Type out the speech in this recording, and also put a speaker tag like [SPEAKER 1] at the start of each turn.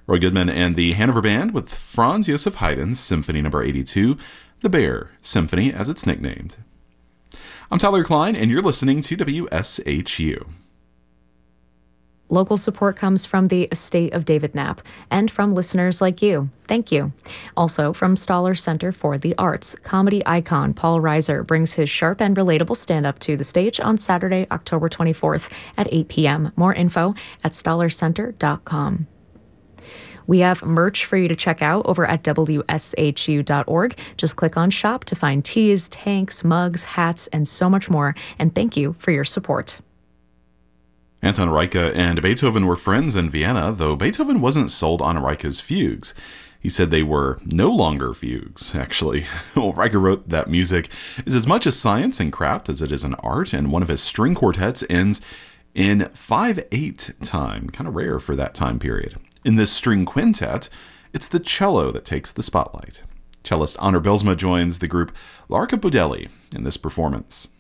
[SPEAKER 1] Roy Goodman and the Hanover Band with Franz Josef Haydn's Symphony No. 82, the Bear Symphony as it's nicknamed. I'm Tyler Klein, and you're listening to WSHU.
[SPEAKER 2] Local support comes from the estate of David Knapp and from listeners like you. Thank you. Also from Stoller Center for the Arts, comedy icon Paul Reiser brings his sharp and relatable stand-up to the stage on Saturday, October 24th at 8 p.m. More info at stollercenter.com. We have merch for you to check out over at WSHU.org. Just click on shop to find tees, tanks, mugs, hats, and so much more. And thank you for your support.
[SPEAKER 1] Anton Reicha and Beethoven were friends in Vienna, though Beethoven wasn't sold on Reicha's fugues. He said they were no longer fugues, actually. Well, Reicha wrote that music is as much a science and craft as it is an art, and one of his string quartets ends in 5/8 time, kind of rare for that time period. In this string quintet, it's the cello that takes the spotlight. Cellist Honor Bylsma joins the group L'Arca Budelli in this performance.